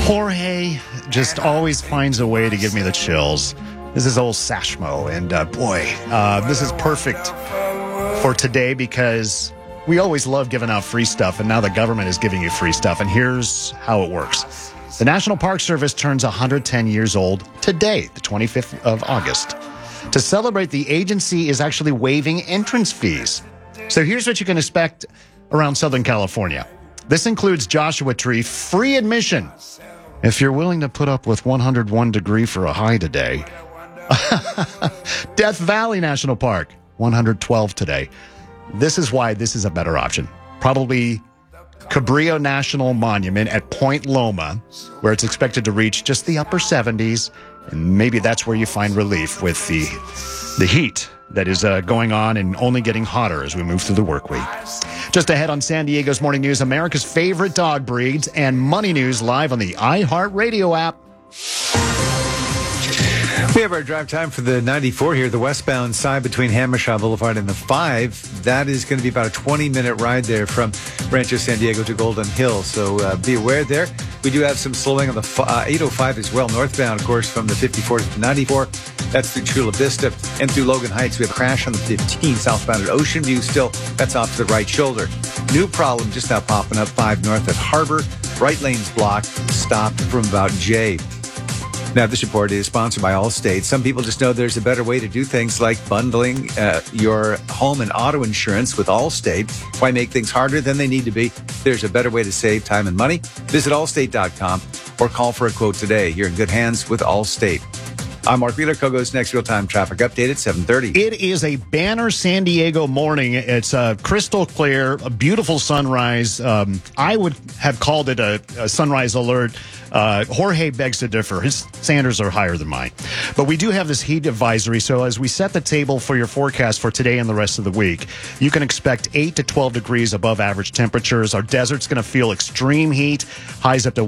Jorge just always finds a way to give me the chills. This is old Sashmo, and this is perfect for today because we always love giving out free stuff, and now the government is giving you free stuff, and here's how it works. The National Park Service turns 110 years old today, the 25th of August. To celebrate, the agency is actually waiving entrance fees. So here's what you can expect around Southern California. This includes Joshua Tree, free admission. If you're willing to put up with 101 degree for a high today. Death Valley National Park, 112 today. This is why this is a better option. Probably Cabrillo National Monument at Point Loma, where it's expected to reach just the upper 70s. And maybe that's where you find relief with the heat that is going on and only getting hotter as we move through the work week. Just ahead on San Diego's Morning News, America's favorite dog breeds, and Money News live on the iHeartRadio app. We have our drive time for the 94 here, the westbound side between Hammershaw Boulevard and the 5. That is going to be about a 20-minute ride there from Rancho San Diego to Golden Hill. So be aware there. We do have some slowing on the 805 as well, northbound, of course, from the 54 to the 94. That's through Chula Vista and through Logan Heights. We have a crash on the 15 southbound at Ocean View still. That's off to the right shoulder. New problem just now popping up 5 north at Harbor. Right lane's blocked, stopped from about J. Now, this report is sponsored by Allstate. Some people just know there's a better way to do things like bundling your home and auto insurance with Allstate. Why make things harder than they need to be? There's a better way to save time and money. Visit allstate.com or call for a quote today. You're in good hands with Allstate. I'm Mark Wheeler. Kogo's next real-time traffic update at 7:30. It is a banner San Diego morning. It's crystal clear, a beautiful sunrise. I would have called it a sunrise alert. Jorge begs to differ. His standards are higher than mine. But we do have this heat advisory, so as we set the table for your forecast for today and the rest of the week, you can expect 8 to 12 degrees above average temperatures. Our desert's going to feel extreme heat, highs up to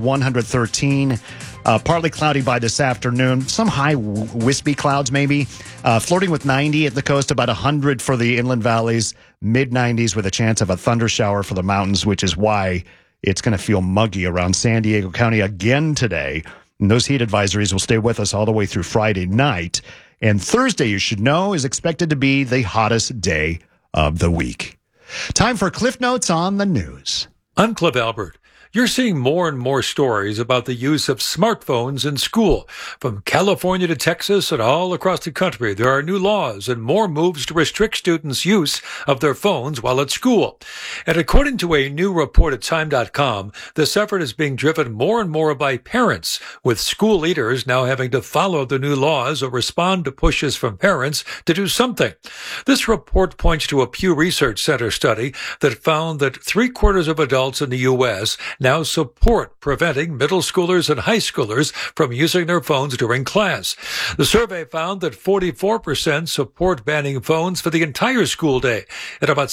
113. Partly cloudy by this afternoon. Some high wispy clouds maybe. Flirting with 90 at the coast, about 100 for the inland valleys. Mid-90s with a chance of a thunder shower for the mountains, which is why it's going to feel muggy around San Diego County again today. And those heat advisories will stay with us all the way through Friday night. And Thursday, you should know, is expected to be the hottest day of the week. Time for Cliff Notes on the news. I'm Cliff Albert. You're seeing more and more stories about the use of smartphones in school. From California to Texas and all across the country, there are new laws and more moves to restrict students' use of their phones while at school. And according to a new report at Time.com, this effort is being driven more and more by parents, with school leaders now having to follow the new laws or respond to pushes from parents to do something. This report points to a Pew Research Center study that found that 3/4 of adults in the U.S. now support preventing middle schoolers and high schoolers from using their phones during class. The survey found that 44% support banning phones for the entire school day, and about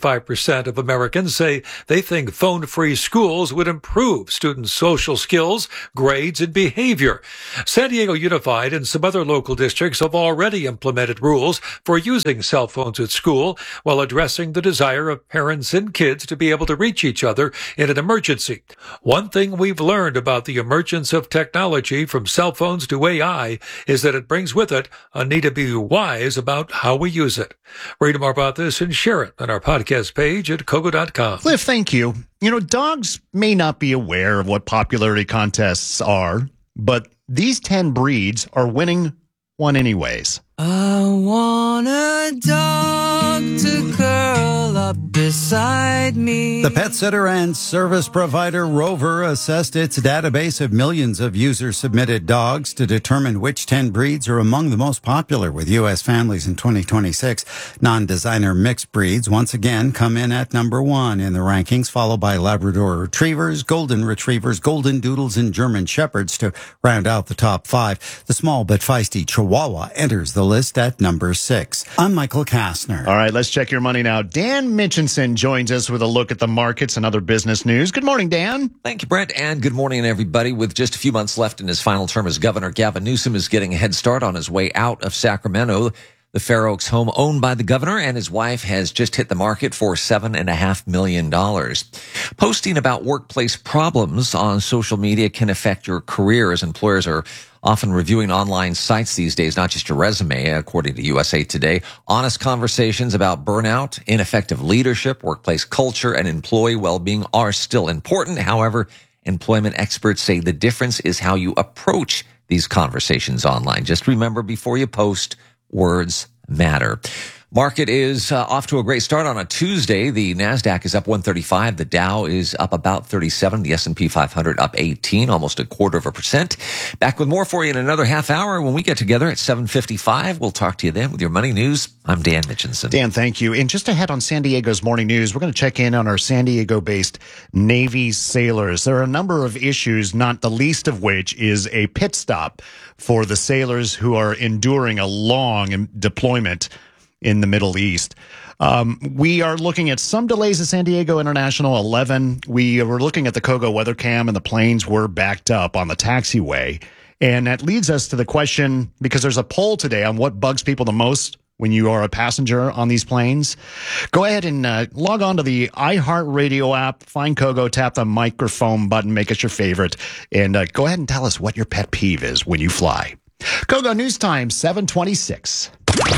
65% of Americans say they think phone-free schools would improve students' social skills, grades, and behavior. San Diego Unified and some other local districts have already implemented rules for using cell phones at school while addressing the desire of parents and kids to be able to reach each other in an emergency. One thing we've learned about the emergence of technology from cell phones to AI is that it brings with it a need to be wise about how we use it. Read more about this and share it on our podcast page at Kogo.com. Cliff, thank you. You know, dogs may not be aware of what popularity contests are, but these 10 breeds are winning one anyways. I want a dog to curl up beside me. The pet sitter and service provider Rover assessed its database of millions of user-submitted dogs to determine which 10 breeds are among the most popular with U.S. families in 2026. Non-designer mixed breeds once again come in at number 1 in the rankings, followed by Labrador Retrievers, Golden Retrievers, Golden Doodles, and German Shepherds to round out the top 5. The small but feisty Chihuahua enters the list at number 6. I'm Michael Kastner. All right, let's check your money now. Dan Mitchinson joins us with a look at the markets and other business news. Good morning, Dan. Thank you, Brent, and good morning, everybody. With just a few months left in his final term as governor, Gavin Newsom is getting a head start on his way out of Sacramento. The Fair Oaks home owned by the governor and his wife has just hit the market for $7.5 million. Posting about workplace problems on social media can affect your career, as employers are often reviewing online sites these days, not just your resume, according to USA Today. Honest conversations about burnout, ineffective leadership, workplace culture, and employee well-being are still important. However, employment experts say the difference is how you approach these conversations online. Just remember, before you post, words matter. Market is off to a great start on a Tuesday. The NASDAQ is up 135. The Dow is up about 37. The S&P 500 up 18, almost 0.25%. Back with more for you in another half hour when we get together at 7:55. We'll talk to you then with your money news. I'm Dan Mitchinson. Dan, thank you. And just ahead on San Diego's morning news, we're going to check in on our San Diego-based Navy sailors. There are a number of issues, not the least of which is a pit stop for the sailors who are enduring a long deployment in the Middle East. We are looking at some delays at San Diego International 11. We were looking at the Kogo weather cam, and the planes were backed up on the taxiway. And that leads us to the question, because there's a poll today on what bugs people the most when you are a passenger on these planes. Go ahead and log on to the iHeartRadio app, find Kogo, tap the microphone button, make it your favorite, and go ahead and tell us what your pet peeve is when you fly. Kogo News Time, 7:26.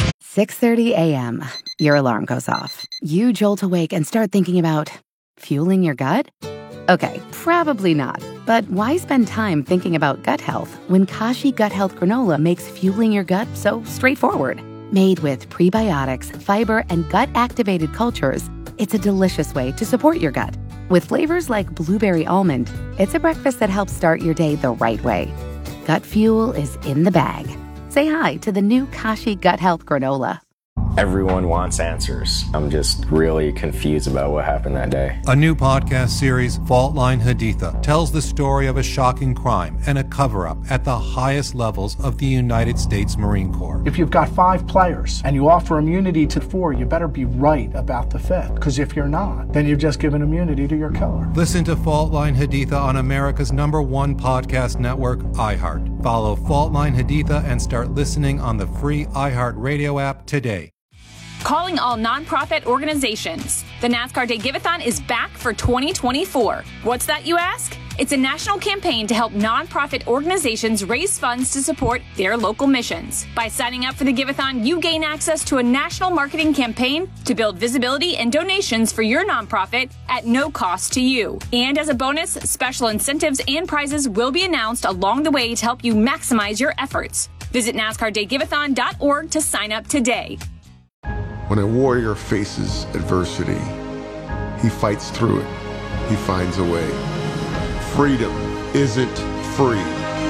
6:30 a.m. Your alarm goes off. You jolt awake and start thinking about fueling your gut? Okay, probably not. But why spend time thinking about gut health when Kashi Gut Health Granola makes fueling your gut so straightforward? Made with prebiotics, fiber, and gut-activated cultures, it's a delicious way to support your gut. With flavors like blueberry almond, it's a breakfast that helps start your day the right way. Gut fuel is in the bag. Say hi to the new Kashi Gut Health Granola. Everyone wants answers. I'm just really confused about what happened that day. A new podcast series, Fault Line Haditha, tells the story of a shocking crime and a cover-up at the highest levels of the United States Marine Corps. If you've got 5 players and you offer immunity to 4, you better be right about the 5th. Because if you're not, then you've just given immunity to your killer. Listen to Fault Line Haditha on America's #1 podcast network, iHeart. Follow Fault Line Haditha and start listening on the free iHeartRadio app today. Calling all nonprofit organizations. The NASCAR Day Give-A-thon is back for 2024. What's that, you ask? It's a national campaign to help nonprofit organizations raise funds to support their local missions. By signing up for the Give-A-thon, you gain access to a national marketing campaign to build visibility and donations for your nonprofit at no cost to you. And as a bonus, special incentives and prizes will be announced along the way to help you maximize your efforts. Visit NASCARDayGiveathon.org to sign up today. When a warrior faces adversity, he fights through it. He finds a way. Freedom isn't free.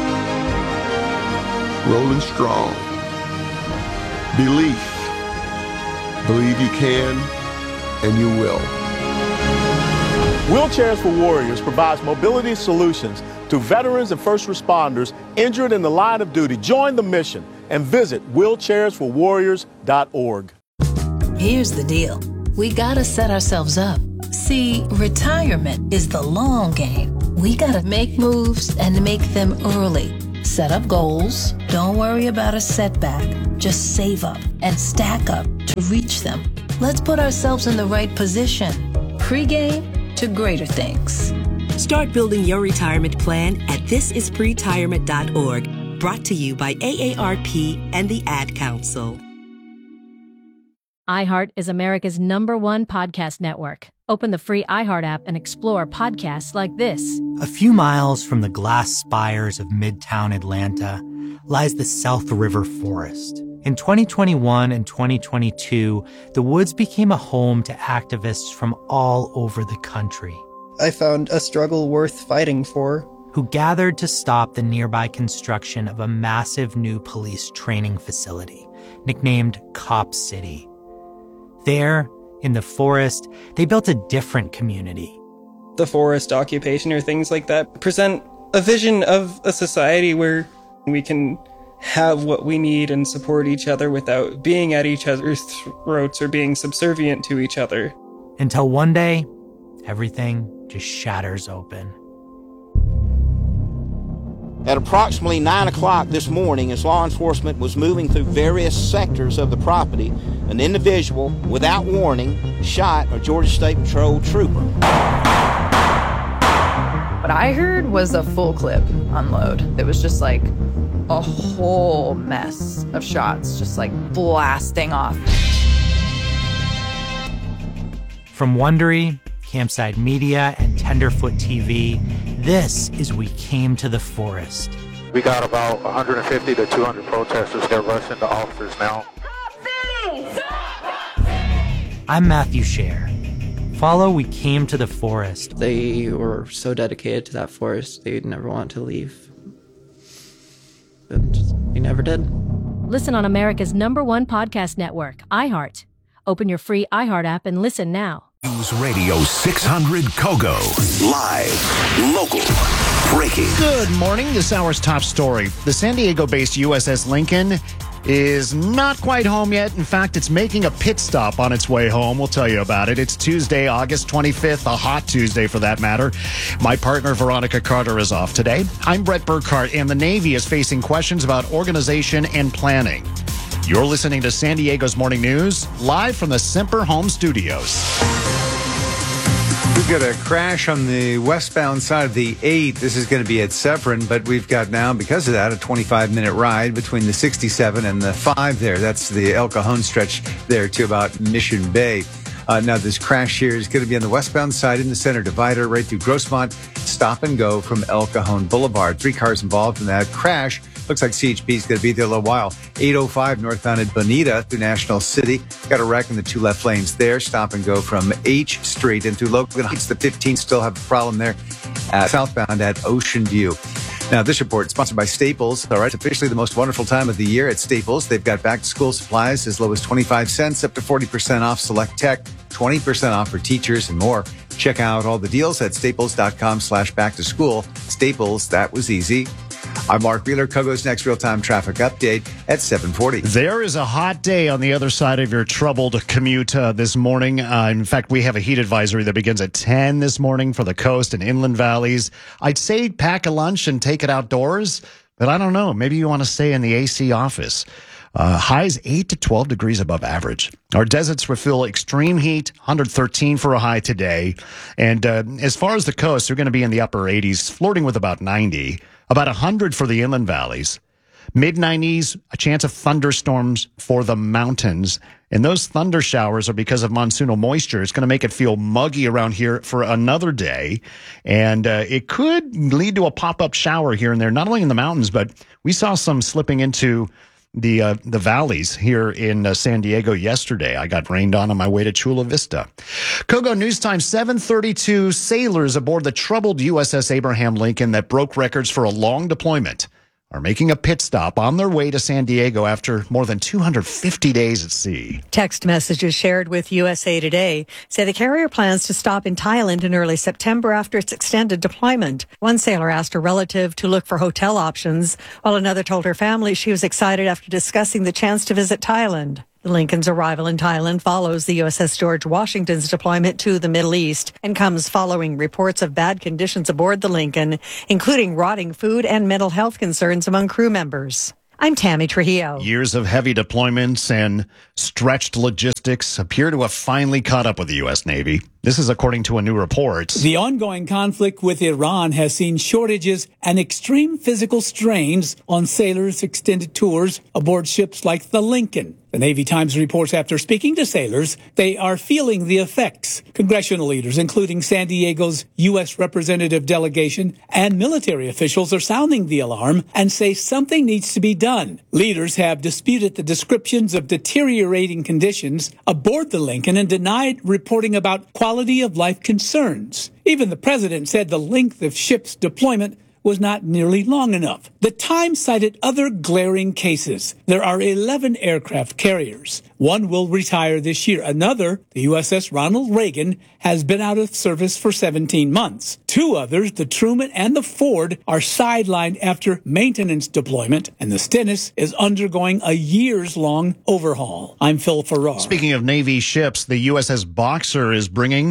Rolling strong. Belief. Believe you can, and you will. Wheelchairs for Warriors provides mobility solutions to veterans and first responders injured in the line of duty. Join the mission and visit wheelchairsforwarriors.org. Here's the deal. We gotta set ourselves up. See, retirement is the long game. We gotta make moves and make them early. Set up goals. Don't worry about a setback. Just save up and stack up to reach them. Let's put ourselves in the right position. Pre-game to greater things. Start building your retirement plan at thisispretirement.org. Brought to you by AARP and the Ad Council. iHeart is America's #1 podcast network. Open the free iHeart app and explore podcasts like this. A few miles from the glass spires of Midtown Atlanta lies the South River Forest. In 2021 and 2022, the woods became a home to activists from all over the country. I found a struggle worth fighting for. Who gathered to stop the nearby construction of a massive new police training facility, nicknamed Cop City. There, in the forest, they built a different community. The forest occupation or things like that present a vision of a society where we can have what we need and support each other without being at each other's throats or being subservient to each other. Until one day, everything just shatters open. At approximately 9 o'clock this morning, as law enforcement was moving through various sectors of the property, an individual, without warning, shot a Georgia State Patrol trooper. What I heard was a full clip unload. It was just like a whole mess of shots, just like blasting off. From Wondery, Campside Media, and Tenderfoot TV, this is We Came to the Forest. We got about 150 to 200 protesters. They're rushing the officers now. I'm Matthew Scher. Follow We Came to the Forest. They were so dedicated to that forest, they'd never want to leave. But they never did. Listen on America's #1 podcast network, iHeart. Open your free iHeart app and listen now. News Radio 600 Kogo. Live, local, breaking. Good morning. This hour's top story. The San Diego-based USS Lincoln is not quite home yet. In fact, it's making a pit stop on its way home. We'll tell you about it. It's Tuesday, August 25th, a hot Tuesday for that matter. My partner, Veronica Carter, is off today. I'm Brett Burkhart, and the Navy is facing questions about organization and planning. You're listening to San Diego's Morning News, live from the Semper Home Studios. We've got a crash on the westbound side of the 8. This is going to be at Severin, but we've got now, because of that, a 25-minute ride between the 67 and the 5 there. That's the El Cajon stretch there to about Mission Bay. Now, this crash here is going to be on the westbound side in the center divider right through Grossmont. Stop and go from El Cajon Boulevard. 3 cars involved in that crash. Looks like CHP is going to be there a little while. 805 northbound at Bonita through National City. Got a wreck in the 2 left lanes there. Stop and go from H Street into Logan Heights. The 15 still have a problem there. Southbound at Ocean View. Now, this report is sponsored by Staples. All right, officially the most wonderful time of the year at Staples. They've got back-to-school supplies as low as 25 cents, up to 40% off select tech, 20% off for teachers and more. Check out all the deals at staples.com/back-to-school. Staples, that was easy. I'm Mark Wheeler. Kogo's next real-time traffic update at 7:40. There is a hot day on the other side of your troubled commute this morning. In fact, we have a heat advisory that begins at 10 this morning for the coast and inland valleys. I'd say pack a lunch and take it outdoors, but I don't know. Maybe you want to stay in the AC office. Highs 8 to 12 degrees above average. Our deserts will feel extreme heat, 113 for a high today. And as far as the coast, they're going to be in the upper 80s, flirting with about 90. About 100 for the inland valleys. Mid-90s, a chance of thunderstorms for the mountains. And those thunder showers are because of monsoonal moisture. It's going to make it feel muggy around here for another day. And it could lead to a pop-up shower here and there, not only in the mountains, but we saw some slipping into the valleys here in San Diego yesterday. I got rained on my way to Chula Vista. Kogo News Time, 7:32. Sailors aboard the troubled USS Abraham Lincoln that broke records for a long deployment are making a pit stop on their way to San Diego after more than 250 days at sea. Text messages shared with USA Today say the carrier plans to stop in Thailand in early September after its extended deployment. One sailor asked a relative to look for hotel options, while another told her family she was excited after discussing the chance to visit Thailand. The Lincoln's arrival in Thailand follows the USS George Washington's deployment to the Middle East and comes following reports of bad conditions aboard the Lincoln, including rotting food and mental health concerns among crew members. I'm Tammy Trujillo. Years of heavy deployments and stretched logistics appear to have finally caught up with the U.S. Navy. This is according to a new report. The ongoing conflict with Iran has seen shortages and extreme physical strains on sailors' extended tours aboard ships like the Lincoln. The Navy Times reports after speaking to sailors, they are feeling the effects. Congressional leaders, including San Diego's U.S. representative delegation and military officials, are sounding the alarm and say something needs to be done. Leaders have disputed the descriptions of deteriorating conditions aboard the Lincoln and denied reporting about quality of life concerns. Even the president said the length of ship's deployment was not nearly long enough. The Times cited other glaring cases. There are 11 aircraft carriers. One will retire this year. Another, the USS Ronald Reagan, has been out of service for 17 months. 2 others, the Truman and the Ford, are sidelined after maintenance deployment, and the Stennis is undergoing a years-long overhaul. I'm Phil Farrar. Speaking of Navy ships, the USS Boxer is bringing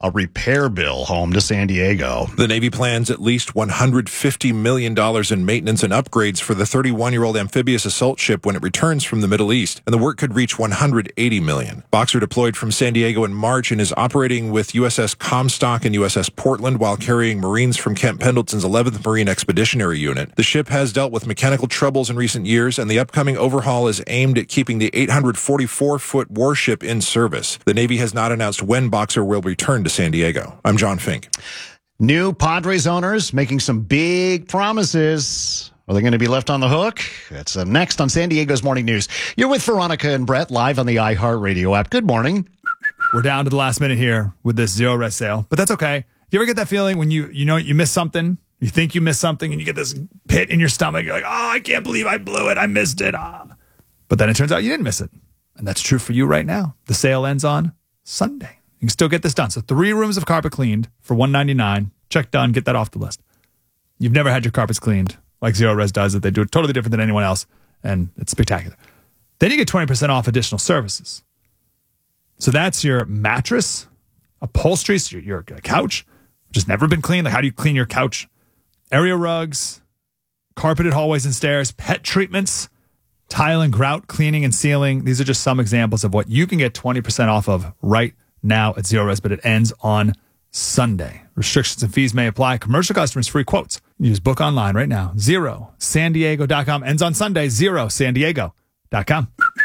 a repair bill home to San Diego. The Navy plans at least $150 million in maintenance and upgrades for the 31-year-old amphibious assault ship when it returns from the Middle East, and the work could reach $180 million. Boxer deployed from San Diego in March and is operating with USS Comstock and USS Portland while carrying Marines from Camp Pendleton's 11th Marine Expeditionary Unit. The ship has dealt with mechanical troubles in recent years, and the upcoming overhaul is aimed at keeping the 844-foot warship in service. The Navy has not announced when Boxer will return to San Diego. I'm John Fink. New Padres owners making some big promises. Are they going to be left on the hook? That's next on San Diego's Morning News. You're with Veronica and Brett live on the iHeartRadio app. Good morning. We're down to the last minute here with this zero res sale, but that's okay. You ever get that feeling when you know you miss something? You think you missed something and you get this pit in your stomach. You're like, oh, I can't believe I blew it. I missed it. But then it turns out you didn't miss it. And that's true for you right now. The sale ends on Sunday. You can still get this done. So 3 rooms of carpet cleaned for $199. Check done. Get that off the list. You've never had your carpets cleaned like Zero Res does it. They do it totally different than anyone else, and it's spectacular. Then you get 20% off additional services. So that's your mattress, upholstery, so your couch, which has never been cleaned. Like, how do you clean your couch? Area rugs, carpeted hallways and stairs, pet treatments, tile and grout cleaning and sealing. These are just some examples of what you can get 20% off of right now at Zero Res, but it ends on Sunday. Restrictions and fees may apply. Commercial customers, free quotes. Use book online right now. ZeroSanDiego.com. Ends on Sunday. ZeroSanDiego.com.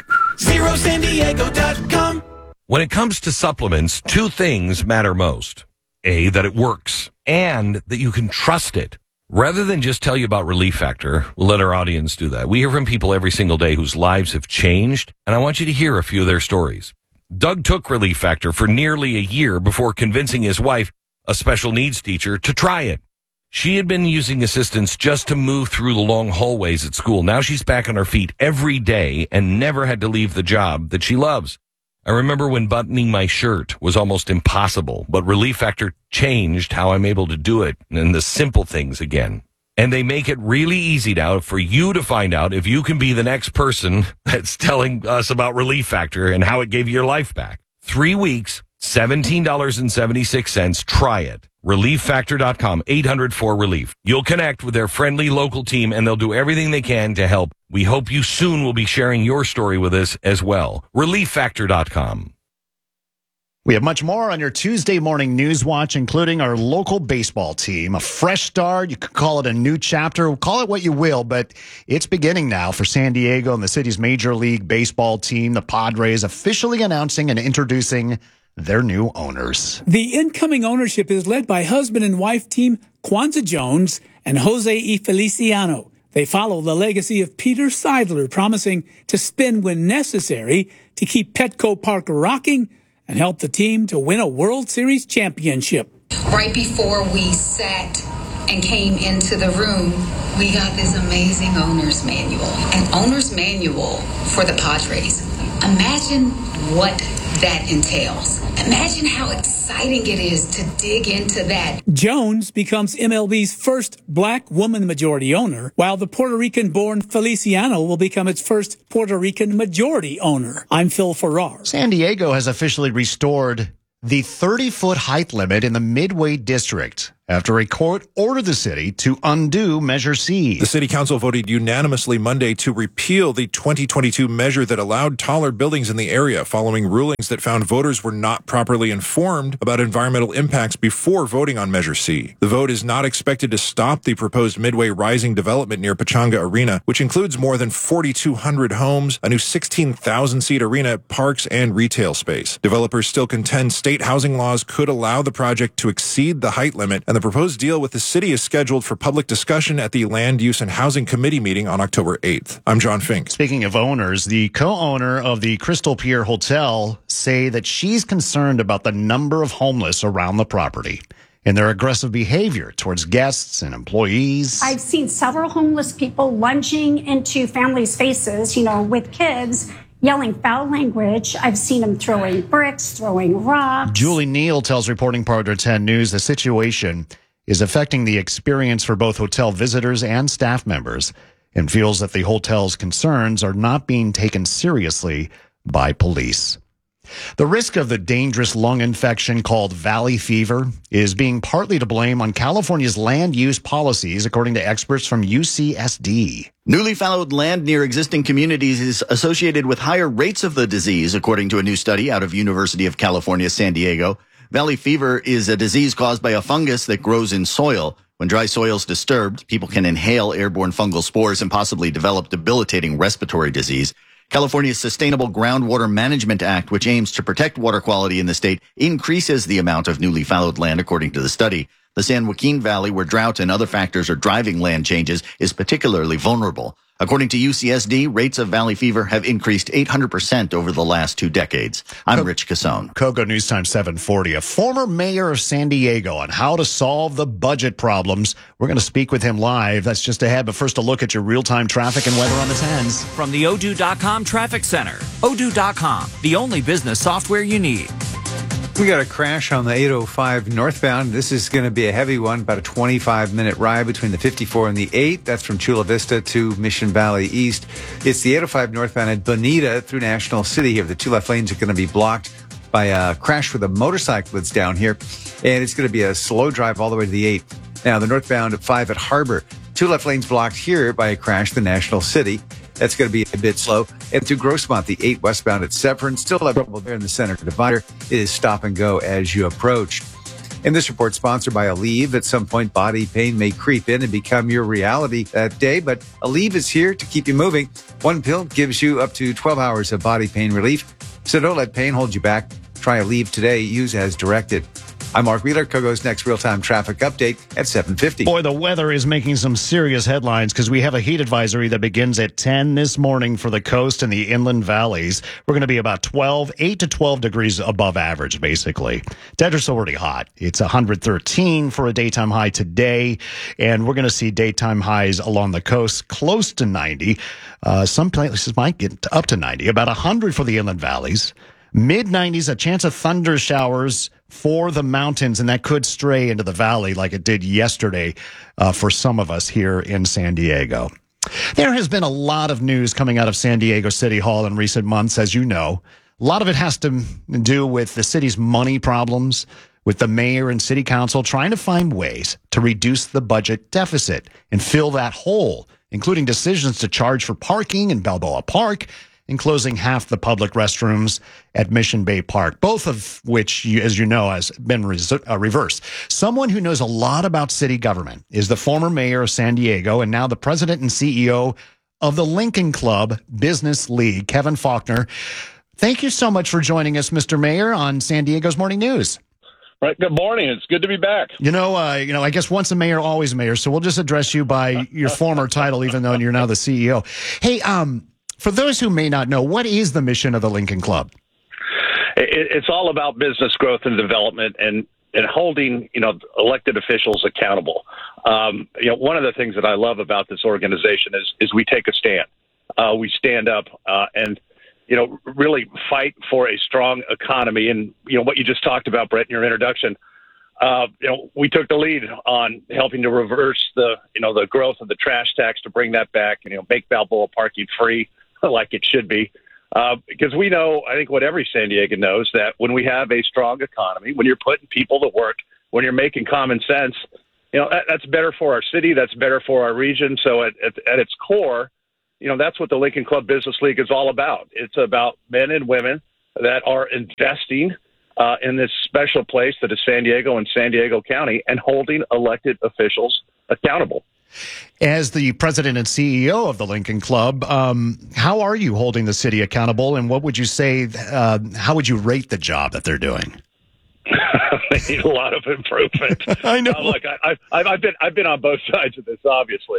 ZeroSanDiego.com. When it comes to supplements, 2 things matter most. A, that it works, and that you can trust it. Rather than just tell you about Relief Factor, we'll let our audience do that. We hear from people every single day whose lives have changed, and I want you to hear a few of their stories. Doug took Relief Factor for nearly a year before convincing his wife, a special needs teacher, to try it. She had been using assistance just to move through the long hallways at school. Now she's back on her feet every day and never had to leave the job that she loves. I remember when buttoning my shirt was almost impossible, but Relief Factor changed how I'm able to do it and the simple things again. And they make it really easy now for you to find out if you can be the next person that's telling us about Relief Factor and how it gave you your life back. 3 weeks, $17.76. Try it. ReliefFactor.com, 800-4RELIEF. You'll connect with their friendly local team, and they'll do everything they can to help. We hope you soon will be sharing your story with us as well. ReliefFactor.com. We have much more on your Tuesday morning news watch, including our local baseball team. A fresh start. You could call it a new chapter. Call it what you will, but it's beginning now for San Diego and the city's Major League Baseball team, the Padres, officially announcing and introducing their new owners. The incoming ownership is led by husband and wife team Kwanzaa Jones and Jose E. Feliciano. They follow the legacy of Peter Seidler, promising to spin when necessary to keep Petco Park rocking and help the team to win a World Series championship. Right before we sat and came into the room, we got this amazing owner's manual. An owner's manual for the Padres. Imagine what that entails. Imagine how exciting it is to dig into that. Jones becomes MLB's first black woman majority owner, while the Puerto Rican-born Feliciano will become its first Puerto Rican majority owner. I'm Phil Farrar. San Diego has officially restored the 30-foot height limit in the Midway District after a court ordered the city to undo Measure C. The city council voted unanimously Monday to repeal the 2022 measure that allowed taller buildings in the area following rulings that found voters were not properly informed about environmental impacts before voting on Measure C. The vote is not expected to stop the proposed Midway Rising development near Pechanga Arena, which includes more than 4,200 homes, a new 16,000-seat arena, parks, and retail space. Developers still contend state housing laws could allow the project to exceed the height limit, and the proposed deal with the city is scheduled for public discussion at the Land Use and Housing Committee meeting on October 8th. I'm John Fink. Speaking of owners, the co-owner of the Crystal Pier Hotel say that she's concerned about the number of homeless around the property and their aggressive behavior towards guests and employees. I've seen several homeless people lunging into families' faces, with kids, yelling foul language. I've seen them throwing bricks, throwing rocks. Julie Neal tells Reporting Partner 10 News the situation is affecting the experience for both hotel visitors and staff members and feels that the hotel's concerns are not being taken seriously by police. The risk of the dangerous lung infection called valley fever is being partly to blame on California's land use policies, according to experts from UCSD. Newly fallowed land near existing communities is associated with higher rates of the disease, according to a new study out of University of California, San Diego. Valley fever is a disease caused by a fungus that grows in soil. When dry soil is disturbed, people can inhale airborne fungal spores and possibly develop debilitating respiratory disease. California's Sustainable Groundwater Management Act, which aims to protect water quality in the state, increases the amount of newly fallowed land, according to the study. The San Joaquin Valley, where drought and other factors are driving land changes, is particularly vulnerable. According to UCSD, rates of valley fever have increased 800% over the last 2 decades. I'm Rich Cassone. Kogo News Time 740. A former mayor of San Diego on how to solve the budget problems. We're going to speak with him live. That's just ahead. But first, a look at your real-time traffic and weather on the 10s. From the Odoo.com Traffic Center. Odoo.com, the only business software you need. We got a crash on the 805 northbound. This is going to be a heavy one, about a 25-minute ride between the 54 and the 8. That's from Chula Vista to Mission Valley East. It's the 805 northbound at Bonita through National City here. The 2 left lanes are going to be blocked by a crash with a motorcycle that's down here. And it's going to be a slow drive all the way to the 8. Now, the northbound at 5 at Harbor. 2 left lanes blocked here by a crash to National City. That's going to be a bit slow. And through Grossmont, the 8 westbound at Severn, still have trouble there in the center divider. It is stop and go as you approach. And this report sponsored by Aleve. At some point, body pain may creep in and become your reality that day, but Aleve is here to keep you moving. One pill gives you up to 12 hours of body pain relief. So don't let pain hold you back. Try Aleve today. Use as directed. I'm Mark Wheeler. Kogo's next real-time traffic update at 7:50. Boy, the weather is making some serious headlines because we have a heat advisory that begins at 10 this morning for the coast and the inland valleys. We're going to be about 8 to 12 degrees above average, basically. Detroit's already hot. It's 113 for a daytime high today, and we're going to see daytime highs along the coast close to 90. Some places might get up to 90, about 100 for the inland valleys. Mid-90s, a chance of thunder showers for the mountains, and that could stray into the valley like it did yesterday for some of us here in San Diego. There has been a lot of news coming out of San Diego City Hall in recent months, as you know. A lot of it has to do with the city's money problems, with the mayor and city council trying to find ways to reduce the budget deficit and fill that hole, including decisions to charge for parking in Balboa Park, and closing half the public restrooms at Mission Bay Park, both of which, as you know, has been reversed. Someone who knows a lot about city government is the former mayor of San Diego and now the president and CEO of the Lincoln Club Business League, Kevin Faulkner. Thank you so much for joining us, Mr. Mayor, on San Diego's Morning News. Right. Good morning. It's good to be back. I guess once a mayor, always a mayor. So we'll just address you by your former title, even though you're now the CEO. Hey, for those who may not know, what is the mission of the Lincoln Club? It's all about business growth and development and holding, elected officials accountable. One of the things that I love about this organization is we take a stand. We stand up and really fight for a strong economy. And, what you just talked about, Brett, in your introduction, we took the lead on helping to reverse the growth of the trash tax to bring that back and, make Balboa parking free like it should be. Because we know, I think what every San Diegan knows, that when we have a strong economy, when you're putting people to work, when you're making common sense, that's better for our city, that's better for our region. So at its core, that's what the Lincoln Club Business League is all about. It's about men and women that are investing in this special place that is San Diego and San Diego County and holding elected officials accountable. As the president and CEO of the Lincoln Club, how are you holding the city accountable, and what would you say, how would you rate the job that they're doing? They need a lot of improvement. I know. Look, I've been on both sides of this, obviously.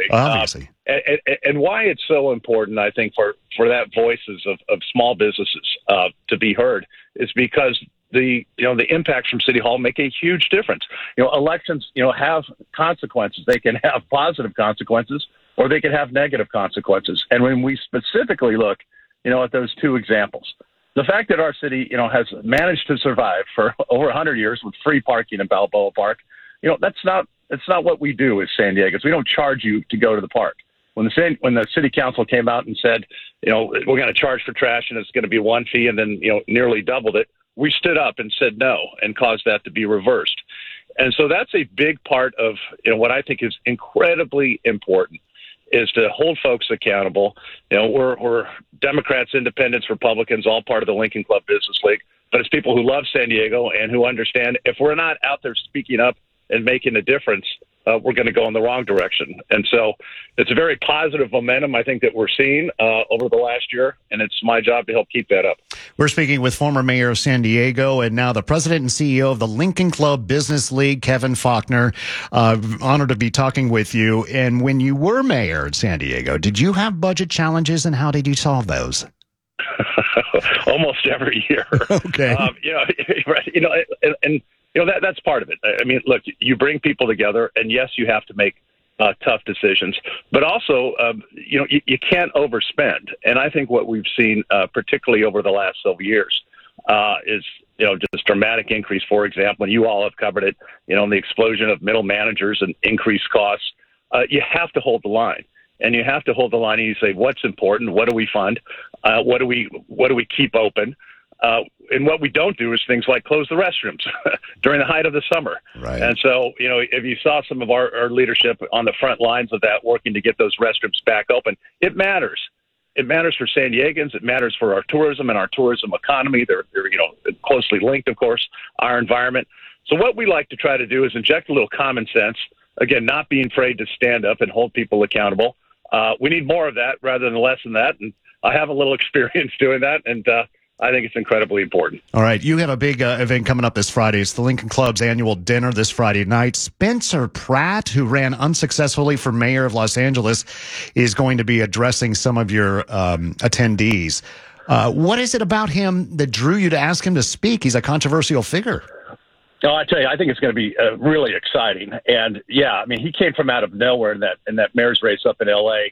And why it's so important, I think, for that voices of small businesses to be heard is because the impacts from City Hall make a huge difference. Elections, have consequences. They can have positive consequences, or they can have negative consequences. And when we specifically look, at those two examples, the fact that our city, has managed to survive for over 100 years with free parking in Balboa Park, that's not what we do as San Diegans. We don't charge you to go to the park. when the city council came out and said, we're going to charge for trash and it's going to be one fee, and then, nearly doubled it, we stood up and said no and caused that to be reversed. And so that's a big part of what I think is incredibly important, is to hold folks accountable. We're Democrats, Independents, Republicans, all part of the Lincoln Club Business League, but it's people who love San Diego and who understand if we're not out there speaking up and making a difference, we're going to go in the wrong direction. And so it's a very positive momentum, I think, that we're seeing over the last year, and it's my job to help keep that up. We're speaking with former mayor of San Diego and now the president and CEO of the Lincoln Club Business League, Kevin Faulkner. Honored to be talking with you. And when you were mayor at San Diego, did you have budget challenges, and how did you solve those? Almost every year. Okay. That's part of it. I mean, look, you bring people together, and yes, you have to make tough decisions, but also, you can't overspend. And I think what we've seen, particularly over the last several years, is just dramatic increase. For example, and you all have covered it, in the explosion of middle managers and increased costs. You have to hold the line. And you have to hold the line and you say, what's important? What do we fund? What do we keep open? And what we don't do is things like close the restrooms during the height of the summer. Right. And so, if you saw some of our leadership on the front lines of that, working to get those restrooms back open, it matters. It matters for San Diegans. It matters for our tourism and our tourism economy. They're closely linked, of course, our environment. So what we like to try to do is inject a little common sense. Again, not being afraid to stand up and hold people accountable. We need more of that rather than less than that. And I have a little experience doing that, and I think it's incredibly important. All right. You have a big event coming up this Friday. It's the Lincoln Club's annual dinner this Friday night. Spencer Pratt, who ran unsuccessfully for mayor of Los Angeles, is going to be addressing some of your attendees. What is it about him that drew you to ask him to speak? He's a controversial figure. No, I tell you, I think it's going to be really exciting. And yeah, I mean, he came from out of nowhere in that mayor's race up in L.A.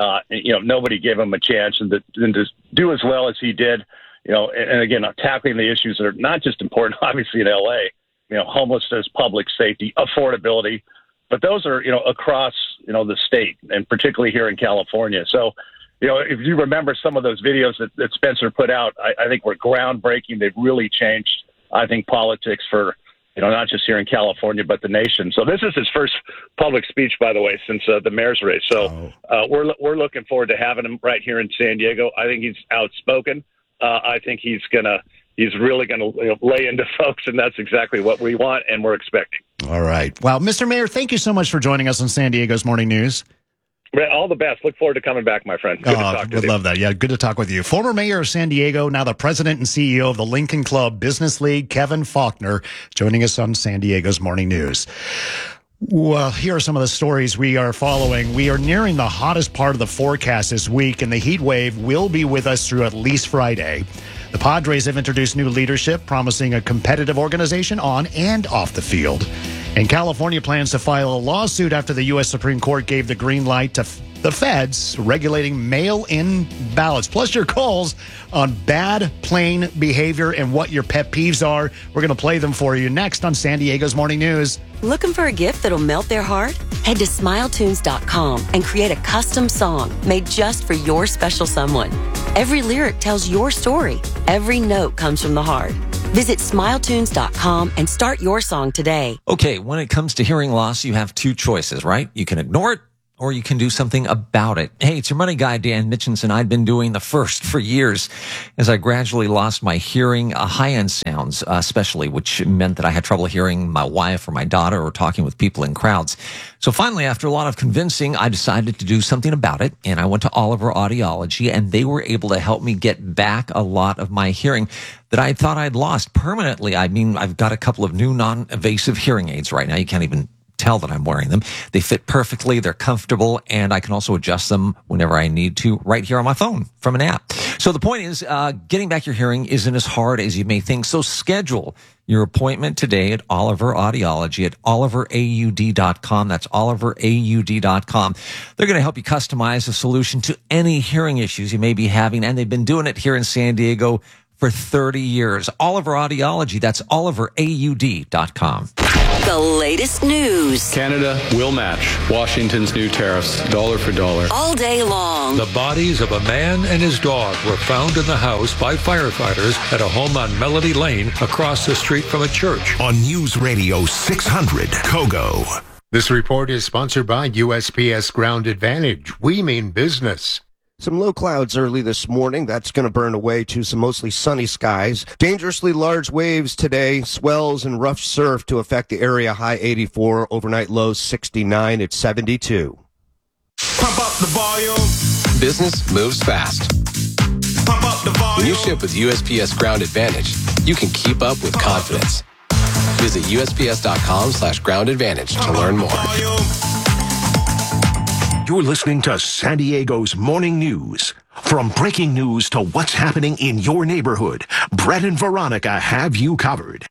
Nobody gave him a chance, and to do as well as he did, and again, tackling the issues that are not just important, obviously in L.A., homelessness, public safety, affordability, but those are, across, the state, and particularly here in California. So, if you remember some of those videos that Spencer put out, I think were groundbreaking. They've really changed, I think, politics for, not just here in California, but the nation. So this is his first public speech, by the way, since the mayor's race. So we're looking forward to having him right here in San Diego. I think he's outspoken. I think he's really gonna lay into folks, and that's exactly what we want and we're expecting. All right. Well, Mr. Mayor, thank you so much for joining us on San Diego's Morning News. All the best. Look forward to coming back, my friend. Good to talk to you. Love that. Yeah, good to talk with you. Former mayor of San Diego, now the president and CEO of the Lincoln Club Business League, Kevin Faulkner, joining us on San Diego's Morning News. Well, here are some of the stories we are following. We are nearing the hottest part of the forecast this week, and the heat wave will be with us through at least Friday. The Padres have introduced new leadership, promising a competitive organization on and off the field. And California plans to file a lawsuit after the U.S. Supreme Court gave the green light to the feds regulating mail-in ballots. Plus your calls on bad plane behavior and what your pet peeves are. We're going to play them for you next on San Diego's Morning News. Looking for a gift that'll melt their heart? Head to SmileTunes.com and create a custom song made just for your special someone. Every lyric tells your story. Every note comes from the heart. Visit SmileTunes.com and start your song today. Okay, when it comes to hearing loss, you have two choices, right? You can ignore it, or you can do something about it. Hey, it's your money guy, Dan Mitchinson. I'd been doing the first for years as I gradually lost my hearing, high-end sounds, especially, which meant that I had trouble hearing my wife or my daughter or talking with people in crowds. So finally, after a lot of convincing, I decided to do something about it, and I went to Oliver Audiology, and they were able to help me get back a lot of my hearing that I thought I'd lost permanently. I mean, I've got a couple of new non-invasive hearing aids right now. You can't even tell that I'm wearing them. They fit perfectly. They're comfortable, and I can also adjust them whenever I need to right here on my phone from an app. So the point is, getting back your hearing isn't as hard as you may think. So schedule your appointment today at Oliver Audiology at oliveraud.com. That's oliveraud.com. They're going to help you customize a solution to any hearing issues you may be having, and they've been doing it here in San Diego for 30 years. Oliver Audiology, that's oliveraud.com. The latest news. Canada will match Washington's new tariffs, dollar for dollar. All day long. The bodies of a man and his dog were found in the house by firefighters at a home on Melody Lane across the street from a church. On News Radio 600 Kogo. This report is sponsored by USPS Ground Advantage. We mean business. Some low clouds early this morning. That's going to burn away to some mostly sunny skies. Dangerously large waves today, swells and rough surf to affect the area. High 84, overnight low 69 at 72. Pump up the volume. Business moves fast. Pump up the volume. When you ship with USPS Ground Advantage, you can keep up with confidence. Visit USPS.com/Ground Advantage to learn more. You're listening to San Diego's Morning News. From breaking news to what's happening in your neighborhood, Brett and Veronica have you covered.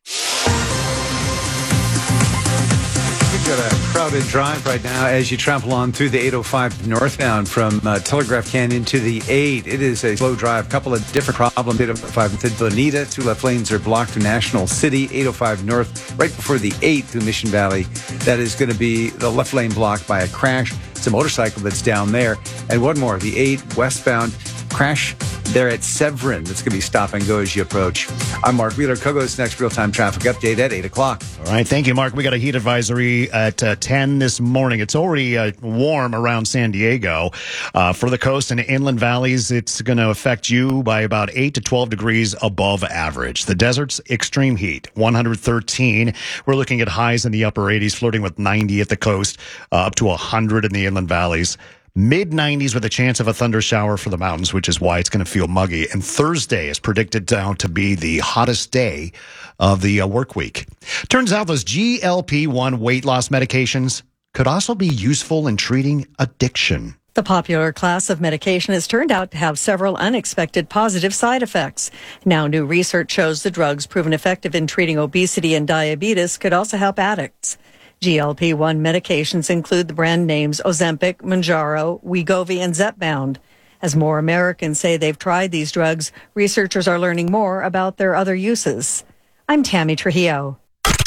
We've got a crowded drive right now as you trample on through the 805 northbound from Telegraph Canyon to the 8. It is a slow drive. A couple of different problems. 805 through Bonita. Two left lanes are blocked to National City. 805 north, right before the 8 through Mission Valley. That is going to be the left lane blocked by a crash. It's a motorcycle that's down there. And one more, the 8 westbound crash there at Severin. That's going to be stop and go as you approach. I'm Mark Wheeler. Kogo's next real-time traffic update at 8 o'clock. All right. Thank you, Mark. We got a heat advisory at 10 this morning. It's already warm around San Diego. For the coast and inland valleys, it's going to affect you by about 8 to 12 degrees above average. The desert's extreme heat, 113. We're looking at highs in the upper 80s, flirting with 90 at the coast, up to 100 in the inland valleys. Mid-90s with a chance of a thunder shower for the mountains, which is why it's going to feel muggy. And Thursday is predicted to be the hottest day of the work week. Turns out those GLP-1 weight loss medications could also be useful in treating addiction. The popular class of medication has turned out to have several unexpected positive side effects. Now, new research shows the drugs proven effective in treating obesity and diabetes could also help addicts. GLP-1 medications include the brand names Ozempic, Mounjaro, Wegovy, and Zepbound. As more Americans say they've tried these drugs, researchers are learning more about their other uses. I'm Tammy Trujillo.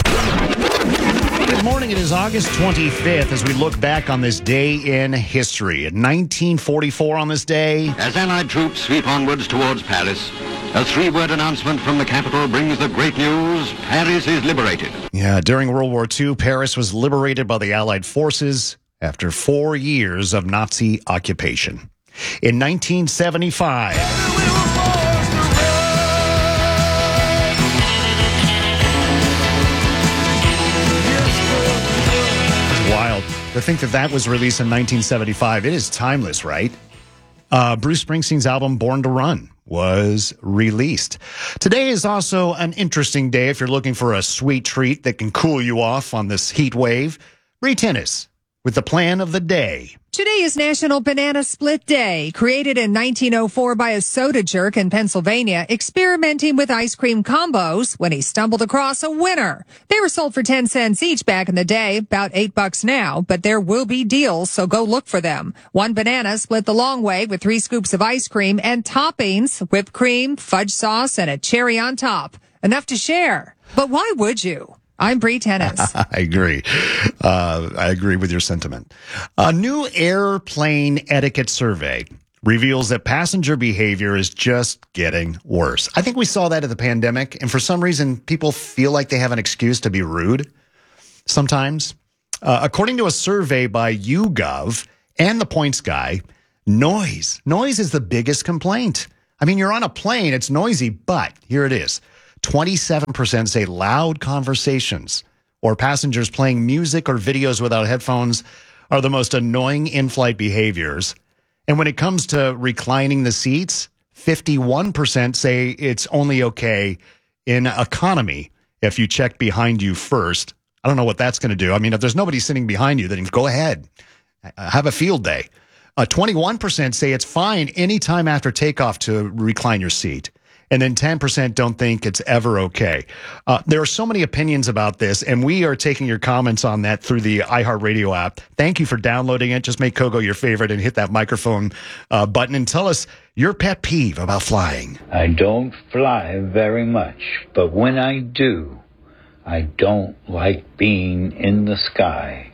Good morning. It is August 25th as we look back on this day in history. In 1944 on this day, as Allied troops sweep onwards towards Paris, a three-word announcement from the capital brings the great news: Paris is liberated. Yeah, during World War II, Paris was liberated by the Allied forces after 4 years of Nazi occupation. In 1975, it's wild to think that was released in 1975. It is timeless, right? Bruce Springsteen's album Born to Run was released. Today is also an interesting day if you're looking for a sweet treat that can cool you off on this heat wave. Bree Tennis with the plan of the day. Today is National Banana Split Day, created in 1904 by a soda jerk in Pennsylvania, experimenting with ice cream combos when he stumbled across a winner. They were sold for 10 cents each back in the day, about $8 now, but there will be deals, so go look for them. One banana split the long way with 3 scoops of ice cream and toppings, whipped cream, fudge sauce, and a cherry on top. Enough to share. But why would you? I'm Bree Tennis. I agree. I agree with your sentiment. A new airplane etiquette survey reveals that passenger behavior is just getting worse. I think we saw that at the pandemic, and for some reason, people feel like they have an excuse to be rude sometimes. According to a survey by YouGov and the Points Guy, noise is the biggest complaint. I mean, you're on a plane, it's noisy, but here it is. 27% say loud conversations or passengers playing music or videos without headphones are the most annoying in-flight behaviors. And when it comes to reclining the seats, 51% say it's only okay in economy if you check behind you first. I don't know what that's going to do. I mean, if there's nobody sitting behind you, then go ahead. Have a field day. 21% say it's fine anytime after takeoff to recline your seat. And then 10% don't think it's ever okay. There are so many opinions about this, and we are taking your comments on that through the iHeartRadio app. Thank you for downloading it. Just make Kogo your favorite and hit that microphone button and tell us your pet peeve about flying. I don't fly very much, but when I do, I don't like being in the sky,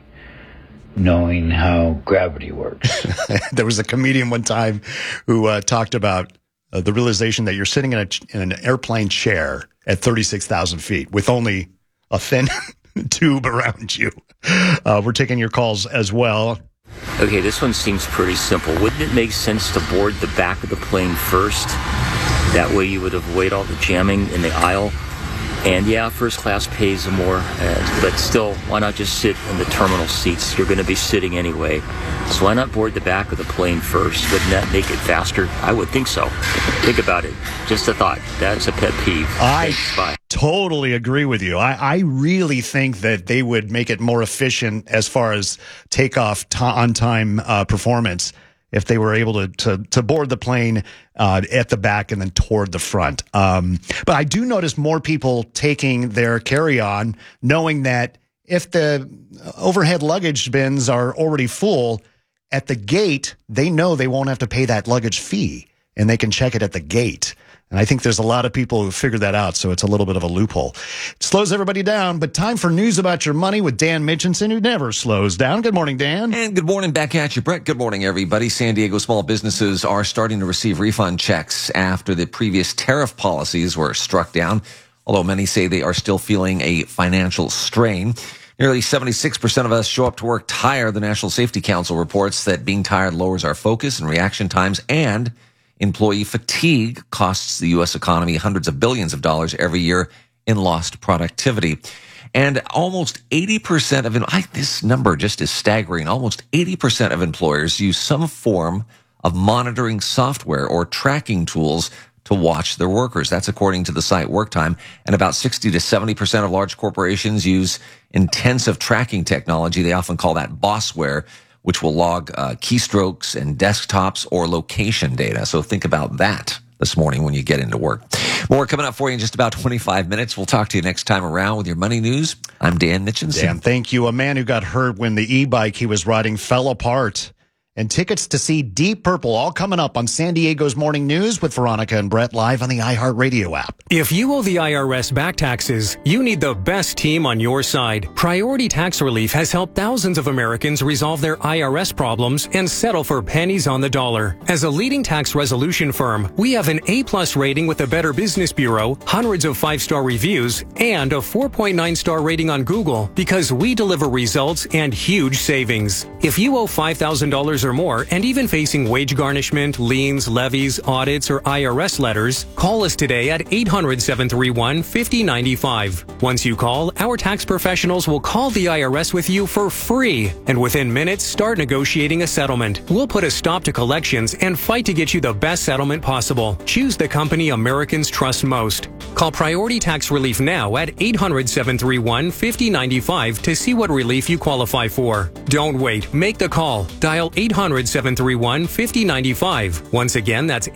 knowing how gravity works. There was a comedian one time who talked about the realization that you're sitting in an airplane chair at 36,000 feet with only a thin tube around you. We're taking your calls as well. Okay, this one seems pretty simple. Wouldn't it make sense to board the back of the plane first? That way you would avoid all the jamming in the aisle. And yeah, first class pays more, but still, why not just sit in the terminal seats? You're going to be sitting anyway. So why not board the back of the plane first? Wouldn't that make it faster? I would think so. Think about it. Just a thought. That's a pet peeve. Thanks. Bye. Totally agree with you. I really think that they would make it more efficient as far as takeoff on time performance if they were able to board the plane at the back and then toward the front. But I do notice more people taking their carry-on, knowing that if the overhead luggage bins are already full, at the gate, they know they won't have to pay that luggage fee, and they can check it at the gate. And I think there's a lot of people who figured that out, so it's a little bit of a loophole. It slows everybody down, but time for news about your money with Dan Mitchinson, who never slows down. Good morning, Dan. And good morning back at you, Brett. Good morning, everybody. San Diego small businesses are starting to receive refund checks after the previous tariff policies were struck down, although many say they are still feeling a financial strain. Nearly 76% of us show up to work tired. The National Safety Council reports that being tired lowers our focus and reaction times, and employee fatigue costs the U.S. economy hundreds of billions of dollars every year in lost productivity. And almost 80% of this number just is staggering. Almost 80% of employers use some form of monitoring software or tracking tools to watch their workers. That's according to the site WorkTime. And about 60 to 70% of large corporations use intensive tracking technology. They often call that bossware, which will log keystrokes and desktops or location data. So think about that this morning when you get into work. More coming up for you in just about 25 minutes. We'll talk to you next time around with your money news. I'm Dan Mitchinson. Dan, thank you. A man who got hurt when the e-bike he was riding fell apart. And tickets to see Deep Purple all coming up on San Diego's Morning News with Veronica and Brett live on the iHeartRadio app. If you owe the IRS back taxes, you need the best team on your side. Priority Tax Relief has helped thousands of Americans resolve their IRS problems and settle for pennies on the dollar. As a leading tax resolution firm, we have an A+ rating with the Better Business Bureau, hundreds of 5-star reviews, and a 4.9-star rating on Google because we deliver results and huge savings. If you owe $5,000 or more and even facing wage garnishment, liens, levies, audits, or IRS letters, call us today at 800-731-5095. Once you call, our tax professionals will call the IRS with you for free, and within minutes start negotiating a settlement. We'll put a stop to collections and fight to get you the best settlement possible. Choose the company Americans trust most. Call Priority Tax Relief now at 800-731-5095 to see what relief you qualify for. Don't wait. Make the call. Dial 800-731-5095. Once again, that's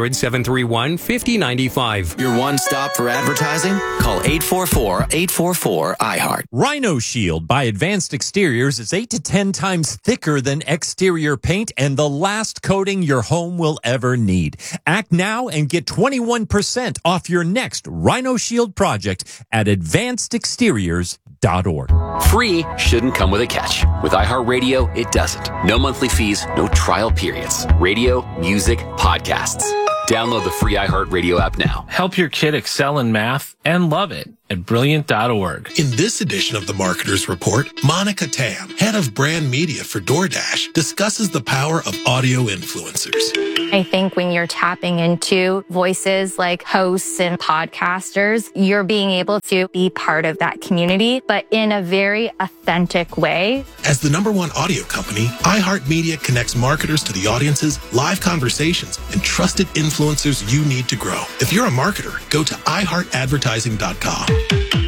800-731-5095. Your one stop for advertising? Call 844-844-iHeart. Rhino Shield by Advanced Exteriors is 8 to 10 times thicker than exterior paint and the last coating your home will ever need. Act now and get 21% off your next Rhino Shield project at advancedexteriors.org. Free shouldn't come with a catch. With iHeartRadio, it doesn't. No monthly fees, no trial periods. Radio, music, podcasts. Download the free iHeartRadio app now. Help your kid excel in math and love it at Brilliant.org. In this edition of the Marketer's Report, Monica Tam, head of brand media for DoorDash, discusses the power of audio influencers. I think when you're tapping into voices like hosts and podcasters, you're being able to be part of that community, but in a very authentic way. As the #1 audio company, iHeartMedia connects marketers to the audiences, live conversations, and trusted influencers you need to grow. If you're a marketer, go to iHeartAdvertising.com.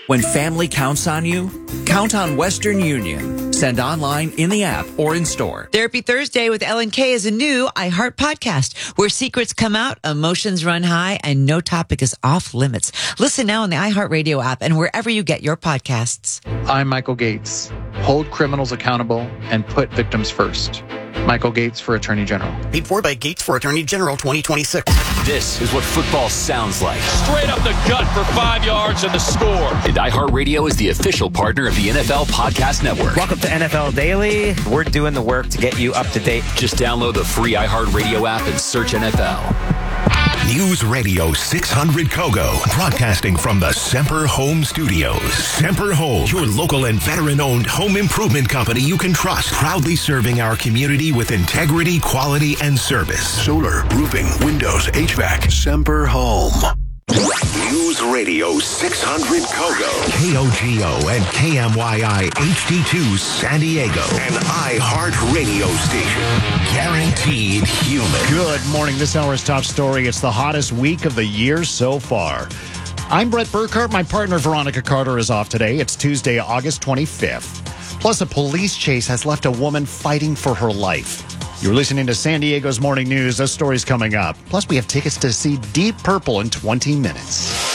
When family counts on you, count on Western Union. Send online, in the app, or in store. Therapy Thursday with Ellen Kay is a new iHeart podcast where secrets come out, emotions run high, and no topic is off limits. Listen now on the iHeart Radio app and wherever you get your podcasts. I'm Michael Gates. Hold criminals accountable and put victims first. Michael Gates for Attorney General. Paid for by Gates for Attorney General 2026. This is what football sounds like. Straight up the gut for 5 yards and the score. And iHeartRadio is the official partner of the NFL Podcast Network. Welcome to NFL Daily. We're doing the work to get you up to date. Just download the free iHeartRadio app and search NFL. News Radio 600 Kogo, broadcasting from the Semper Home Studios. Semper Home, your local and veteran-owned home improvement company you can trust, proudly serving our community with integrity, quality, and service. Solar, roofing, windows, HVAC. Semper Home. News Radio 600 Kogo, KOGO and KMYI HD2 San Diego, an iHeart radio station. Guaranteed human. Good morning. This hour's top story. It's the hottest week of the year so far. I'm Brett Burkhart. My partner Veronica Carter is off today. It's Tuesday, August 25th. Plus, a police chase has left a woman fighting for her life. You're listening to San Diego's Morning News. Those stories coming up. Plus, we have tickets to see Deep Purple in 20 minutes.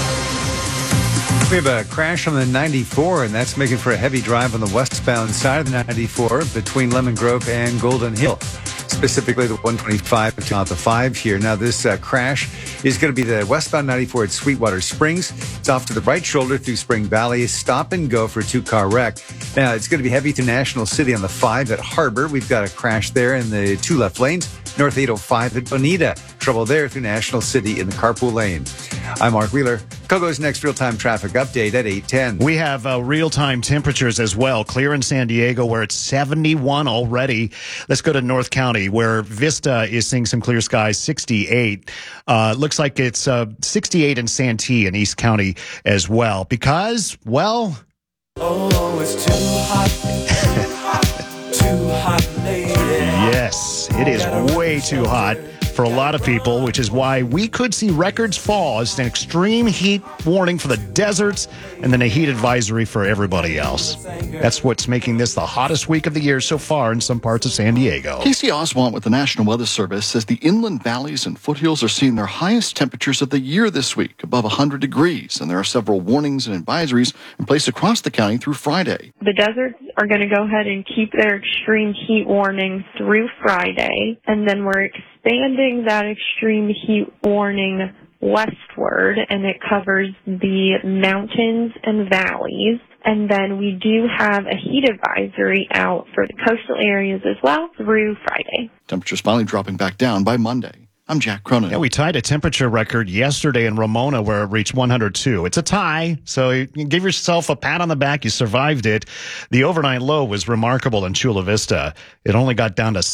We have a crash on the 94, and that's making for a heavy drive on the westbound side of the 94 between Lemon Grove and Golden Hill. Specifically the 125 to the 5 here. Now, this crash is going to be the westbound 94 at Sweetwater Springs. It's off to the right shoulder through Spring Valley. Stop and go for a 2-car wreck. Now, it's going to be heavy through National City on the 5 at Harbor. We've got a crash there in the 2 left lanes. North 805 at Bonita. Trouble there through National City in the carpool lane. I'm Mark Wheeler. Kogo's next real-time traffic update at 8:10. We have real-time temperatures as well. Clear in San Diego where it's 71 already. Let's go to North County where Vista is seeing some clear skies, 68. Looks like it's 68 in Santee in East County as well because, well... Oh, it's too hot, too hot, lady. Yes, it is way too hot for a lot of people, which is why we could see records fall as an extreme heat warning for the deserts and then a heat advisory for everybody else. That's what's making this the hottest week of the year so far in some parts of San Diego. Casey Oswalt with the National Weather Service says the inland valleys and foothills are seeing their highest temperatures of the year this week, above 100 degrees, and there are several warnings and advisories in place across the county through Friday. The deserts are going to go ahead and keep their extreme heat warning through Friday, and then we're expanding that extreme heat warning westward, and it covers the mountains and valleys. And then we do have a heat advisory out for the coastal areas as well through Friday. Temperatures finally dropping back down by Monday. I'm Jack Cronin. Yeah, we tied a temperature record yesterday in Ramona where it reached 102. It's a tie, so you can give yourself a pat on the back. You survived it. The overnight low was remarkable in Chula Vista. It only got down to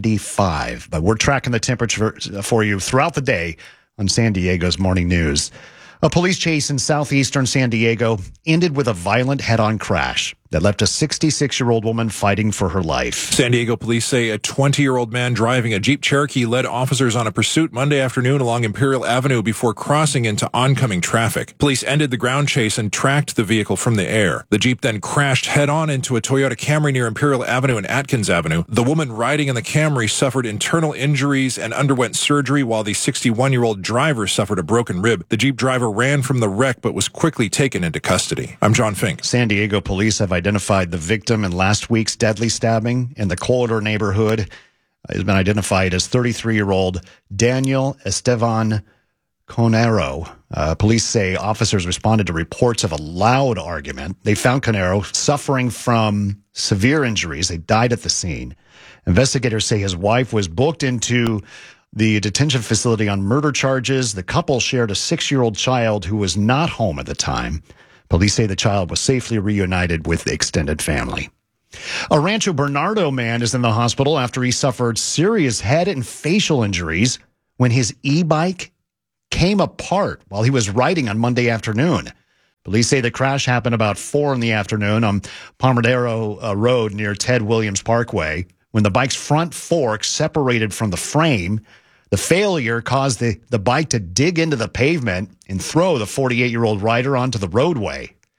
75, but we're tracking the temperature for you throughout the day on San Diego's Morning News. A police chase in southeastern San Diego ended with a violent head-on crash that left a 66-year-old woman fighting for her life. San Diego police say a 20-year-old man driving a Jeep Cherokee led officers on a pursuit Monday afternoon along Imperial Avenue before crossing into oncoming traffic. Police ended the ground chase and tracked the vehicle from the air. The Jeep then crashed head-on into a Toyota Camry near Imperial Avenue and Atkins Avenue. The woman riding in the Camry suffered internal injuries and underwent surgery, while the 61-year-old driver suffered a broken rib. The Jeep driver ran from the wreck but was quickly taken into custody. I'm John Fink. San Diego police have identified the victim in last week's deadly stabbing in the Corridor neighborhood. Has been identified as 33-year-old Daniel Estevan Conero. Police say officers responded to reports of a loud argument. They found Conero suffering from severe injuries. They died at the scene. Investigators say his wife was booked into the detention facility on murder charges. The couple shared a 6-year-old child who was not home at the time. Police say the child was safely reunited with the extended family. A Rancho Bernardo man is in the hospital after he suffered serious head and facial injuries when his e-bike came apart while he was riding on Monday afternoon. Police say the crash happened about 4 in the afternoon on Palmadero Road near Ted Williams Parkway. When the bike's front fork separated from the frame, the failure caused the bike to dig into the pavement and throw the 48-year-old rider onto the roadway.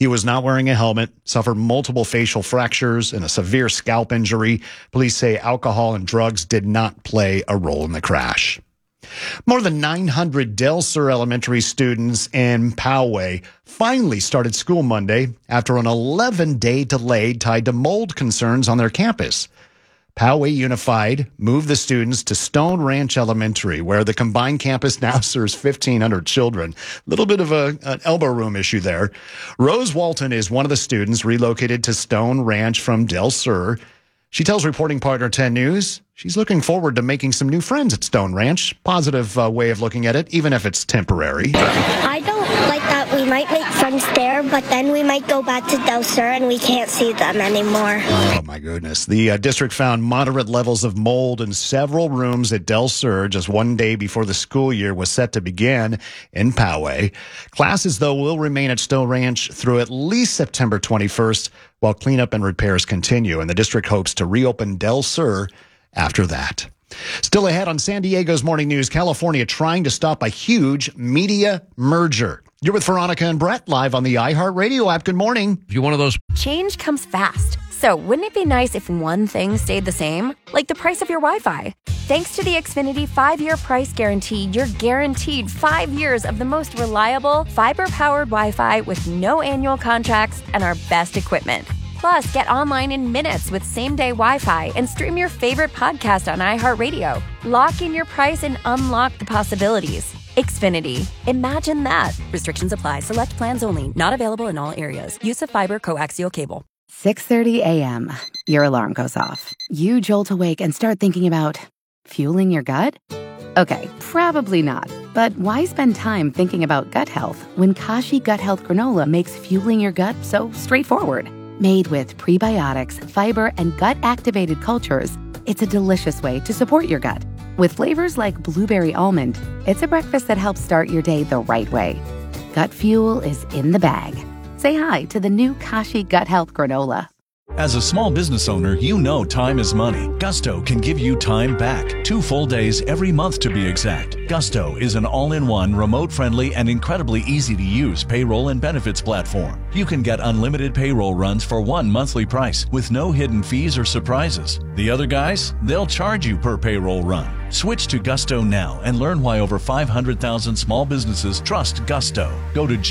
He was not wearing a helmet, suffered multiple facial fractures and a severe scalp injury. Police say alcohol and drugs did not play a role in the crash. More than 900 Del Sur Elementary students in Poway finally started school Monday after an 11-day delay tied to mold concerns on their campus. Poway Unified moved the students to Stone Ranch Elementary, where the combined campus now serves 1,500 children. A little bit of an elbow room issue there. Rose Walton is one of the students relocated to Stone Ranch from Del Sur. She tells reporting partner 10 News she's looking forward to making some new friends at Stone Ranch. Positive way of looking at it, even if it's temporary. I don't like that we might make friends there, but then we might go back to Del Sur and we can't see them anymore. Oh, my goodness. The district found moderate levels of mold in several rooms at Del Sur just one day before the school year was set to begin in Poway. Classes, though, will remain at Stone Ranch through at least September 21st while cleanup and repairs continue, and the district hopes to reopen Del Sur after that. Still ahead on San Diego's Morning News, California trying to stop a huge media merger. You're with Veronica and Brett live on the iHeartRadio app. Good morning. If you're one of those. Change comes fast. So wouldn't it be nice if one thing stayed the same? Like the price of your Wi-Fi. Thanks to the Xfinity 5-year price guarantee, you're guaranteed 5 years of the most reliable, fiber-powered Wi-Fi with no annual contracts and our best equipment. Plus, get online in minutes with same-day Wi-Fi and stream your favorite podcast on iHeartRadio. Lock in your price and unlock the possibilities. Xfinity. Imagine that. Restrictions apply. Select plans only. Not available in all areas. Use of fiber coaxial cable. 6:30 a.m. Your alarm goes off. You jolt awake and start thinking about fueling your gut? Okay, probably not. But why spend time thinking about gut health when Kashi Gut Health Granola makes fueling your gut so straightforward? Made with prebiotics, fiber, and gut-activated cultures, it's a delicious way to support your gut. With flavors like blueberry almond, it's a breakfast that helps start your day the right way. Gut fuel is in the bag. Say hi to the new Kashi Gut Health Granola. As a small business owner, you know time is money. Gusto can give you time back. 2 full days every month to be exact. Gusto is an all-in-one, remote-friendly, and incredibly easy-to-use payroll and benefits platform. You can get unlimited payroll runs for one monthly price with no hidden fees or surprises. The other guys, they'll charge you per payroll run. Switch to Gusto now and learn why over 500,000 small businesses trust Gusto. Go to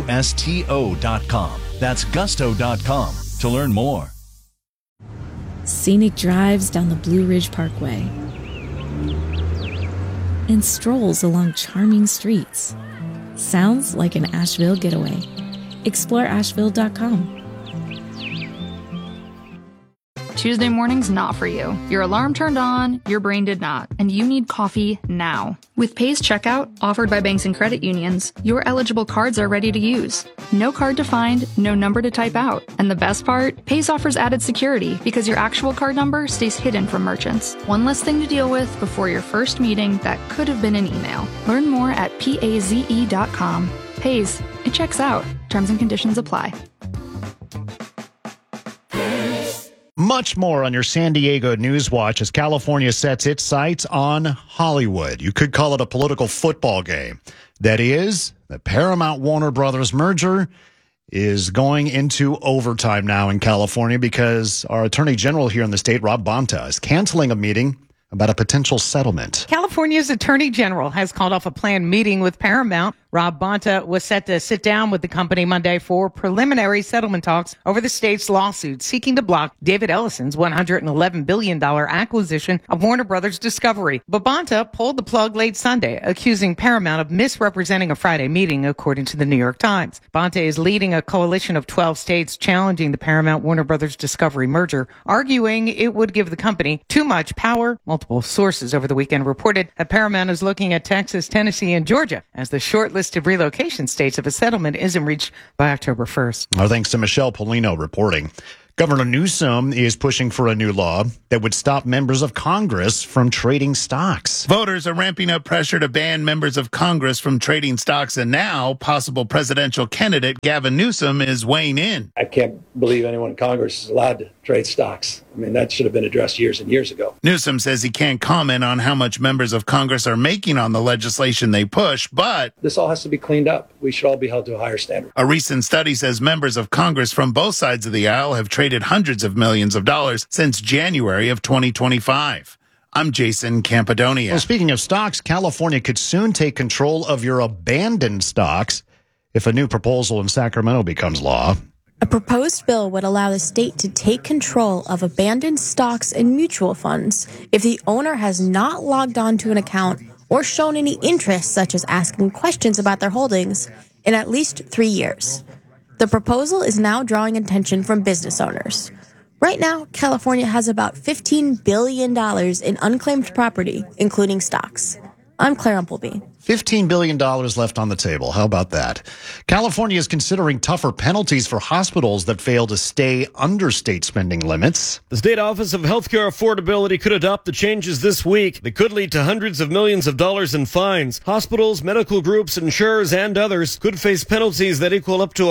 GUSTO.com. That's Gusto.com to learn more. Scenic drives down the Blue Ridge Parkway and strolls along charming streets. Sounds like an Asheville getaway. Explore Asheville.com. Tuesday morning's not for you. Your alarm turned on, your brain did not, and you need coffee now. With Pays Checkout, offered by banks and credit unions, your eligible cards are ready to use. No card to find, no number to type out. And the best part? Pays offers added security because your actual card number stays hidden from merchants. One less thing to deal with before your first meeting that could have been an email. Learn more at PAZE.com. Pays. It checks out. Terms and conditions apply. Much more on your San Diego News Watch as California sets its sights on Hollywood. You could call it a political football game. That is, the Paramount-Warner Brothers merger is going into overtime now in California because our Attorney General here in the state, Rob Bonta, is canceling a meeting about a potential settlement. California's Attorney General has called off a planned meeting with Paramount. Rob Bonta was set to sit down with the company Monday for preliminary settlement talks over the state's lawsuit seeking to block David Ellison's $111 billion acquisition of Warner Brothers Discovery. But Bonta pulled the plug late Sunday, accusing Paramount of misrepresenting a Friday meeting, according to the New York Times. Bonta is leading a coalition of 12 states challenging the Paramount-Warner Brothers Discovery merger, arguing it would give the company too much power. Multiple sources over the weekend reported that Paramount is looking at Texas, Tennessee, and Georgia as the shortlisted relocation states if a settlement isn't reached by October 1st. Our thanks to Michelle Polino reporting. Governor Newsom is pushing for a new law that would stop members of Congress from trading stocks. Voters are ramping up pressure to ban members of Congress from trading stocks, and now possible presidential candidate Gavin Newsom is weighing in. I can't believe anyone in Congress is allowed to trade stocks. I mean, that should have been addressed years and years ago. Newsom says he can't comment on how much members of Congress are making on the legislation they push, but this all has to be cleaned up. We should all be held to a higher standard. A recent study says members of Congress from both sides of the aisle have traded hundreds of millions of dollars since January of 2025. I'm Jason Campidonia. Well, speaking of stocks, California could soon take control of your abandoned stocks if a new proposal in Sacramento becomes law. A proposed bill would allow the state to take control of abandoned stocks and mutual funds if the owner has not logged on to an account or shown any interest, such as asking questions about their holdings, in at least 3 years. The proposal is now drawing attention from business owners. Right now, California has about $15 billion in unclaimed property, including stocks. I'm Claire Umpleby. $15 billion left on the table. How about that? California is considering tougher penalties for hospitals that fail to stay under state spending limits. The State Office of Healthcare Affordability could adopt the changes this week that could lead to hundreds of millions of dollars in fines. Hospitals, medical groups, insurers, and others could face penalties that equal up to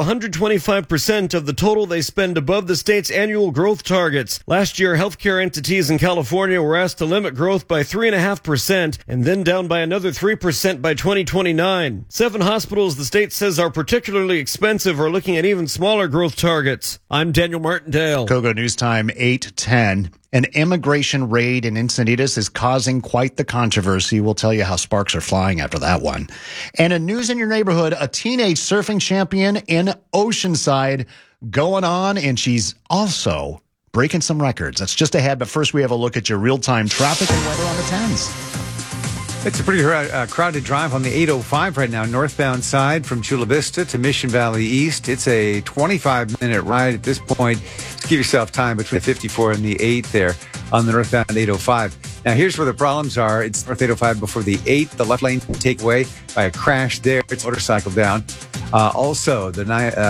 125% of the total they spend above the state's annual growth targets. Last year, healthcare entities in California were asked to limit growth by 3.5% and then down by another 3% by 2029. 7 hospitals the state says are particularly expensive are looking at even smaller growth targets. I'm Daniel Martindale. Kogo News Time 8:10. An immigration raid in Encinitas is causing quite the controversy. We'll tell you how sparks are flying after that one. And in news in your neighborhood, a teenage surfing champion in Oceanside going on, and she's also breaking some records. That's just ahead, but first we have a look at your real-time traffic and weather on the 10s. It's a pretty crowded drive on the 805 right now, northbound side from Chula Vista to Mission Valley East. It's a 25-minute ride at this point. Just give yourself time between the 54 and the 8 there on the northbound 805. Now, here's where the problems are. It's north 805 before the 8. The left lane takeaway by a crash there. It's motorcycle down. Also, the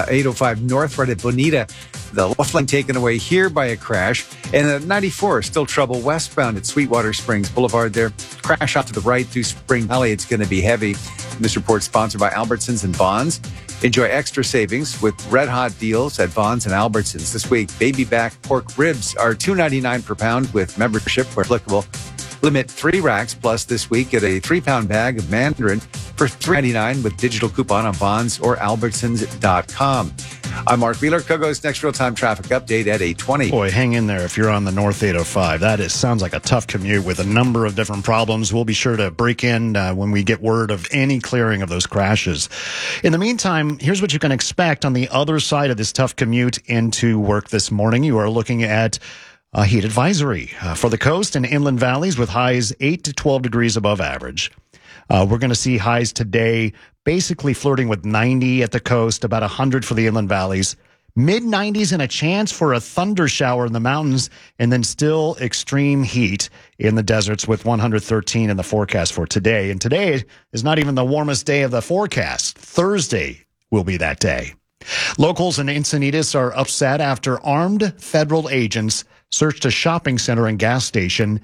805 north right at Bonita. The left lane taken away here by a crash. And the 94, still trouble westbound at Sweetwater Springs Boulevard there. Crash out to the right through Spring Valley. It's going to be heavy. This report sponsored by Albertsons and Vons. Enjoy extra savings with red-hot deals at Vons and Albertsons. This week, baby back pork ribs are $2.99 per pound with membership where applicable. Limit 3 racks plus this week. Get a 3-pound bag of Mandarin for $3.99 with digital coupon on Vons or Albertsons.com. I'm Mark Wheeler. Kogo's next real-time traffic update at 8:20. Boy, hang in there if you're on the North 805. That sounds like a tough commute with a number of different problems. We'll be sure to break in when we get word of any clearing of those crashes. In the meantime, here's what you can expect on the other side of this tough commute into work this morning. You are looking at a heat advisory for the coast and inland valleys with highs 8 to 12 degrees above average. We're going to see highs today basically flirting with 90 at the coast, about 100 for the inland valleys, mid-90s and a chance for a thunder shower in the mountains, and then still extreme heat in the deserts with 113 in the forecast for today. And today is not even the warmest day of the forecast. Thursday will be that day. Locals in Encinitas are upset after armed federal agents searched a shopping center and gas station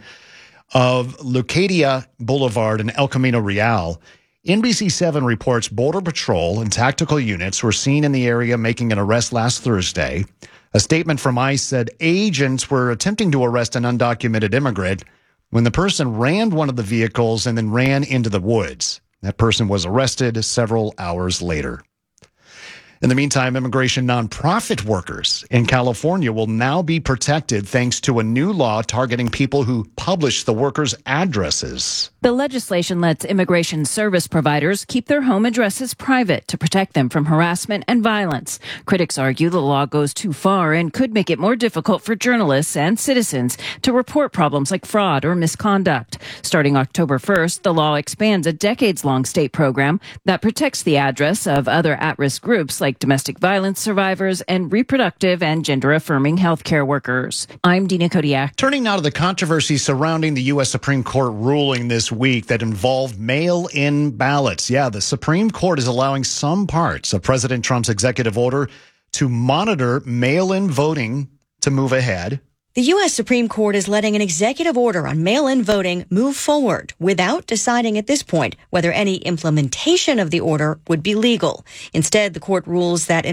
of Lucadia Boulevard and El Camino Real. NBC7 reports Border Patrol and tactical units were seen in the area making an arrest last Thursday. A statement from ICE said agents were attempting to arrest an undocumented immigrant when the person ran one of the vehicles and then ran into the woods. That person was arrested several hours later. In the meantime, immigration nonprofit workers in California will now be protected thanks to a new law targeting people who publish the workers' addresses. The legislation lets immigration service providers keep their home addresses private to protect them from harassment and violence. Critics argue the law goes too far and could make it more difficult for journalists and citizens to report problems like fraud or misconduct. Starting October 1st, the law expands a decades-long state program that protects the address of other at-risk groups like domestic violence survivors and reproductive and gender-affirming healthcare workers. I'm Dina Kodiak. Turning now to the controversy surrounding the U.S. Supreme Court ruling this week that involved mail-in ballots. Yeah, the Supreme Court is allowing some parts of President Trump's executive order to monitor mail-in voting to move ahead. The U.S. Supreme Court is letting an executive order on mail-in voting move forward without deciding at this point whether any implementation of the order would be legal. Instead, the court rules that